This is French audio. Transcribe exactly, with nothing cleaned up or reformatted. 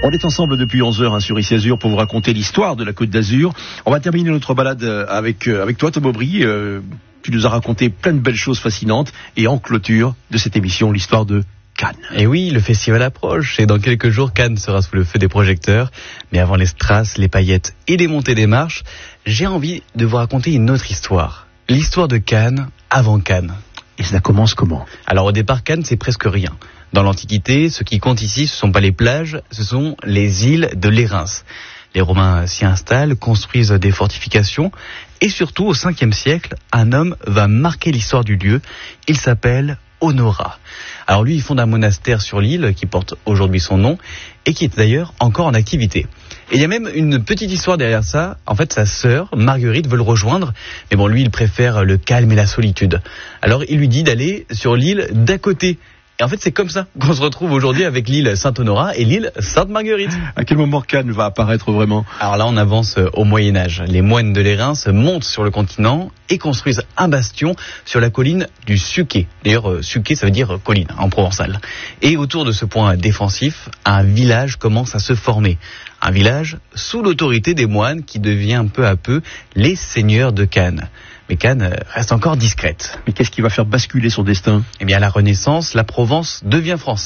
On est ensemble depuis onze heures hein, sur Ici Azur pour vous raconter l'histoire de la Côte d'Azur. On va terminer notre balade avec, euh, avec toi, Tom Aubry. Euh, tu nous as raconté plein de belles choses fascinantes. Et en clôture de cette émission, l'histoire de Cannes. Et oui, le festival approche. Et dans quelques jours, Cannes sera sous le feu des projecteurs. Mais avant les strass, les paillettes et les montées des marches, j'ai envie de vous raconter une autre histoire. L'histoire de Cannes avant Cannes. Et ça commence comment ? Alors au départ, Cannes, c'est presque rien. Dans l'Antiquité, ce qui compte ici, ce ne sont pas les plages, ce sont les îles de l'Érins. Les Romains s'y installent, construisent des fortifications, et surtout, au cinquième siècle, un homme va marquer l'histoire du lieu. Il s'appelle Honorat. Alors lui, il fonde un monastère sur l'île qui porte aujourd'hui son nom, et qui est d'ailleurs encore en activité. Et il y a même une petite histoire derrière ça. En fait, sa sœur, Marguerite, veut le rejoindre. Mais bon, lui, il préfère le calme et la solitude. Alors, il lui dit d'aller sur l'île d'à côté. Et en fait, c'est comme ça qu'on se retrouve aujourd'hui avec l'île Saint-Honorat et l'île Sainte-Marguerite. À quel moment Cannes va apparaître vraiment ? Alors là, on avance au Moyen-Âge. Les moines de l'Érins montent sur le continent et construisent un bastion sur la colline du Suquet. D'ailleurs, Suquet, ça veut dire colline en provençal. Et autour de ce point défensif, un village commence à se former. Un village sous l'autorité des moines qui devient peu à peu les seigneurs de Cannes. Mais Cannes reste encore discrète. Mais qu'est-ce qui va faire basculer son destin ? Eh bien, à la Renaissance, la Provence devient française.